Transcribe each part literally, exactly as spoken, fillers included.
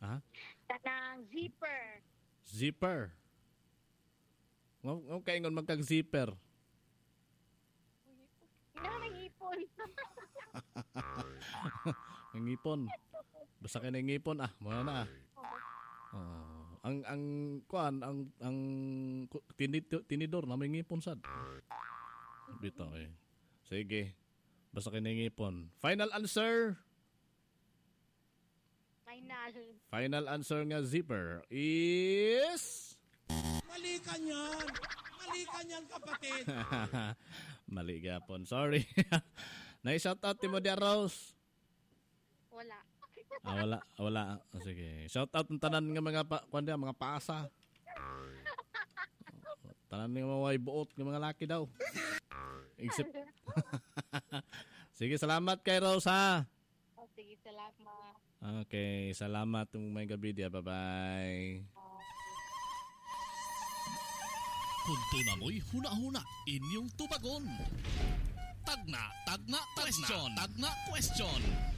Ha? Kanang zipper. Zipper. Ngano kay ngon magkag-zipper? Ina nang ipon. Ang ipon. Basta kay nang ipon ah, mo na ah. Oh, ang ang kuan ang ang tinid, tinidor na may ngipon sad. Bitaw eh. Sige. Basta kay nang ipon. Final answer. Final. Final answer nga zipper is Mali ka niyan. Mali ka niyan, kapatid. Mali gapon. Sorry. Na-shoutout ti mo dia Rose. Wala. Ah, wala, wala. Oh, sige. Shoutout ng tanan nga mga pa, kuan dia, mga paasa. Tanan nga mga buot nga mga laki daw. Except sige, salamat kay Rose ha. Oh, sige, salamat. Okay, salamat tung may gabi dia. Bye-bye. Kunto na mo'y huna-huna inyong tubagon. Tagna, tagna, question, tagna, question.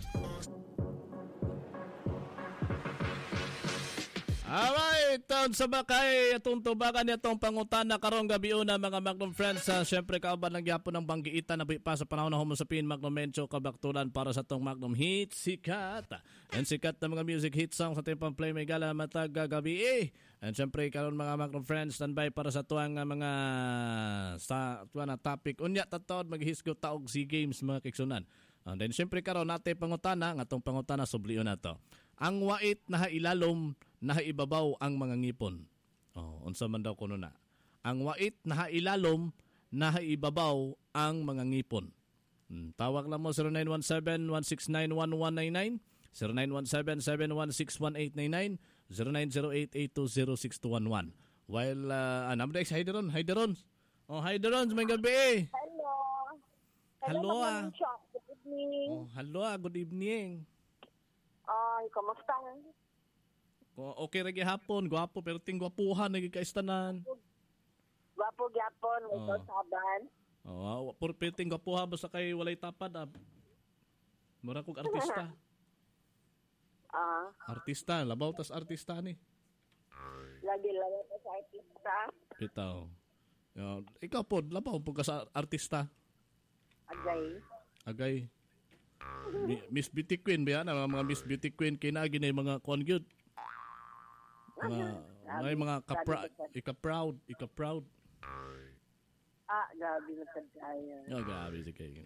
Alright, taon sa bakay, itong tubagan itong pangutana karong gabi una mga Magnum Friends. Uh, Siyempre kauban lang yapon ng banggiita na pa sa panahon na humusapin Magnum Mencho kabaktulan para sa itong Magnum Hit Sikat. And sikat na mga music hit song sa tipang play may gala matag gabi eh. And siyempre karon mga Magnum Friends standby para sa tuwang uh, mga sa tuwa na topic. Unya tatawad maghisgo taog SEA Games mga kiksunan. And then siyempre karon natin pangutana, nga itong pangutana subliyon na to. Ang wait na ilalom na ibabaw ang mga ngipon. Oh, unsa man daw kuno na. Ang wait na ilalom na ibabaw ang mga ngipon. Hmm, tawag lang mo zero nine one seven, one six nine, one one nine nine, zero nine one seven, seven one six, one eight nine nine, zero nine zero eight, eight two zero six two one one. While uh, anam dex hi Deron, hi Deron. Oh, hi Deron, may gabi. Hello. Hello, ah. Good evening. Oh, hello, ah, good evening. Ay, kamusta? Okay ragi hapon, gwapo pero ting gwapuhan nagi kaistanan. Gwapo gyapon, may Oh. saban. Oh, pur ting gwapuha basta kay walay tapad ab. Mura kog artista. Ah, Artista, labaw tas artista ni. lagi lang ako sa artista. Bitaw. Yo, ikaw pod labaw pud ka sa artista. Agay. Agay. Mi- Miss Beauty Queen ba yan? Ang mga Miss Beauty Queen kinagi na yung mga kuan gyud. Mga may mga kapra, ika-proud, ika-proud. Ah, gabi na tagkaya. Yo, gabi si kay.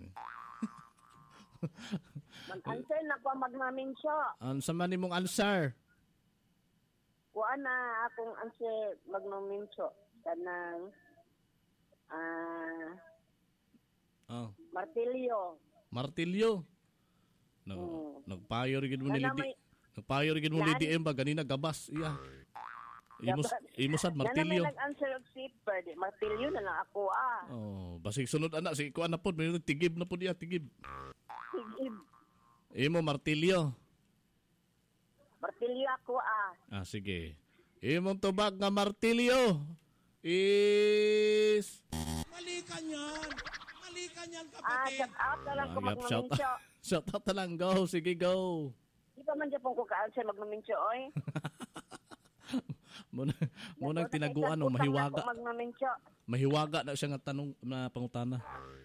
Mag-answer na ko magnamin siya. An sa man nimong answer? Kuan na akong answer magnamin siya. Kanang ah Oh, martilyo. martilyo. Nag Hmm. nagpayo rin mo Wala nilidi. may- Nagpayo rin mo Yan. nilidi em ba ganina gabas iya. Imo imo sad martilyo. Yan naman nag-answer og zipper. Di, martilyo na lang ako ah. Oh, basig sunod ana si kuan na pod may tigib na pod iya tigib. Sige. Imo martilyo. Martilyo ako ah. Ah sige. Imong tubag nga martilyo is Mali ka niyan. Mali ka niyan, Ah, kapatid. shout out na lang ko Ah, yap, shout magnamin siya. Shout out na lang go. Sige go. Di pa man dyan pong ko ka-answer magnamin siya, oy. Muna muna tinaguan o mahiwaga. Magnamin siya. Mahiwaga na siya nga tanong na pangutana.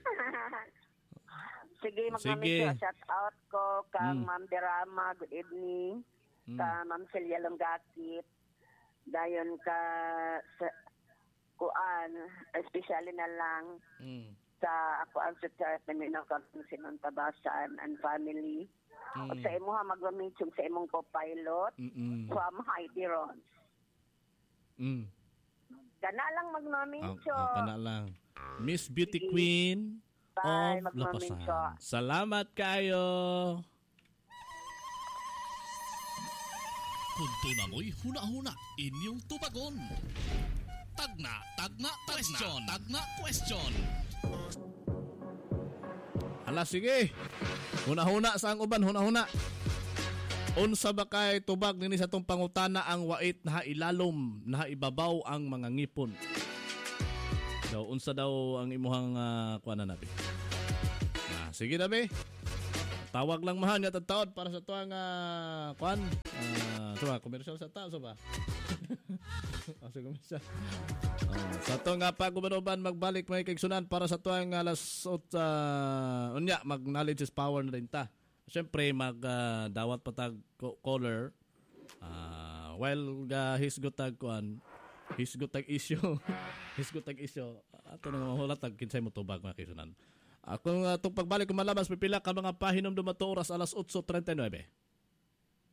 Sige, magnamin Sige. siya. Shout out ko kang Mm. Ma'am Derama, good evening. Mm. Ka Ma'am Celia Longgakit. Dayon ka sa kuan, especially na lang Mm. sa ako ang sa church na minang kang sinuntabasan and family. Mm. O sa imo ha, magmaminchong sa imong co-pilot Mm. from Heidi Rons. Mm. Kana lang Ah, magmamincho. ah, kana lang. Miss Beauty Sige. Queen Bye, of magmamincho. Lapasan. Salamat kayo. Kunto na mo'y huna-huna inyong tubagon. Tagna, tagna, question, tagna, question. Hala, sige. Huna-huna sa ang uban, huna-huna. Unsa ba kay tubag nini sa tong pangutana ang wait na ilalom na ibabaw ang mga ngipon? Daw, unsa daw ang imuhang uh, kuana nabi? Ah, sige na be. Tawag lang mahan nga taon para sa tuang uh, kuan. Uh, Ah, so ba, komersyal sa tao, so ba? Ah, so komersyal. Ah, sa to nga pag-umanuban, magbalik may kaigsunan para sa tuwang alas ot, uh, unya, mag-knowledge is power na rin ta. Siyempre, mag-dawat uh, patag caller. Uh, while uh, his gutag kuan, his gutag issue, his gutag issue, ato nang mahulat, kinsay mo tubag mga kaigsunan. Uh, kung uh, itong pagbalik ko malabas, pipila ka mga pahinom dumato oras alas eight thirty-nine.